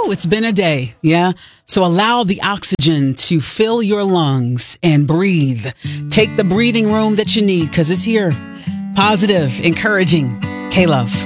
it's been a day. Yeah. So allow the oxygen to fill your lungs and breathe. Take the breathing room that you need because it's here. Positive, encouraging. K-Love.